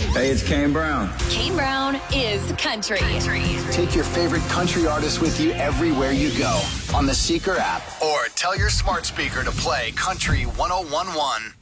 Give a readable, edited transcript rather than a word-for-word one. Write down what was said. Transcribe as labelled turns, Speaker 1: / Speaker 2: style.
Speaker 1: Hey, it's Kane Brown.
Speaker 2: Kane Brown is country.
Speaker 3: Take your favorite country artist with you everywhere you go on the Seeker app or tell your smart speaker to play Country 101.1.